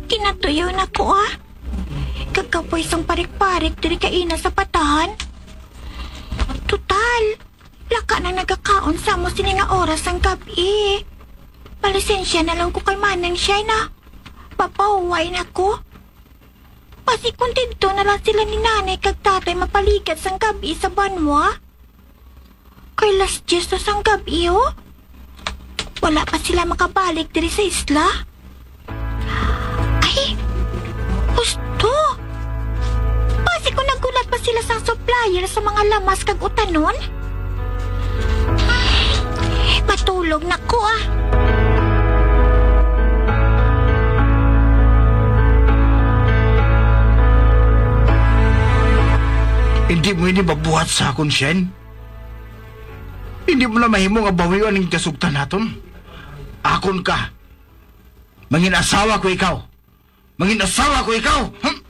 Kinatuyo na ko Kagapoy sang parik-parik diri kaina sa patahan. Total, laka na nagakaon sa mo sini nga oras ang gabi. Palisensya na lang ko kay Manang siya na. Papahuway na ko. Pasi kung dito na lang sila ni nanay kag tatay mapaligat sang gabi sa banwa. Kay last years na sang gabi wala pa sila makabalik diri sa isla. Ay, gusto. Pasi kung nagulat pa sila sang supplier sa mga lamas kag utanon. Matulog na ko Hindi mo ini mabuhat sa akon, Shen. Hindi mo na mahimo nga bawiwan ng kasugtan naton. Akon ka. Mangin asawa ko ikaw. Mangin asawa ko ikaw.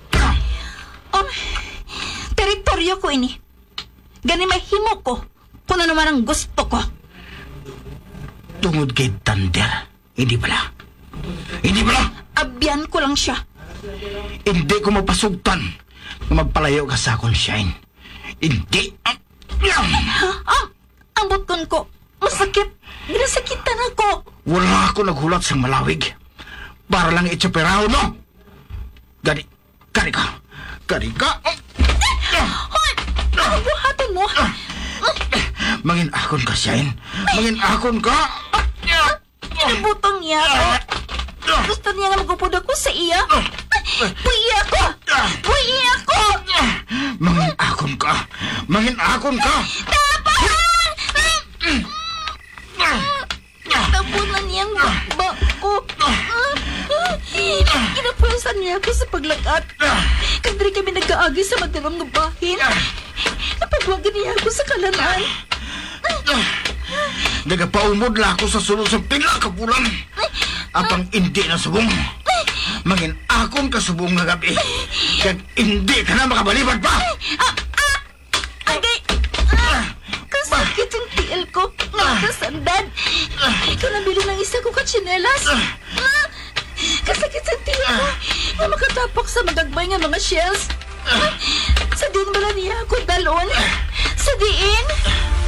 Teritoryo ko ini. Gani mahimo ko kung ano naman ang gusto ko. Tungod kay Thunder. Hindi pala. Hindi pala. Abyan ko lang siya. Hindi ko mapasugtan na magpalayo ka sa akon, Shine. Hindi. Ang buton ko. Masakit. Ginasakitan ako. Wala ako naghulat sa malawig. Para lang itsaperaw, no? Gani ka. Gani ka. Hoy! Ang buhaton mo. Mangin akon ka, Shine. Mangin akon ka. Kinabutong niya ako. Gusto niya nga magupod ako sa iya. Buhi ako! Buhi ako! Mangin akon ka. Mangin akon ka. Tabunan niyang bakba ko. Kinapusan niya ako sa paglakat. Kadri kami nagkaagi sa matirong ng bahin. Napagwagan niya ako sa kalanan. Nagapaumod la ako sa sulod sa pila ka bulan. Apang hindi na subong. Mangin akon ka subong nga gabi. Kag hindi ka na makabalibad pa. Agay! Kasakit yung tiil ko. Nakasandad. Ikaw nabili ng isa ko katsinelas. Kasakit sa tiil ko. Na makatapak sa magagmay nga mga shells. Sa din bala niya ako dalon. Sa diin.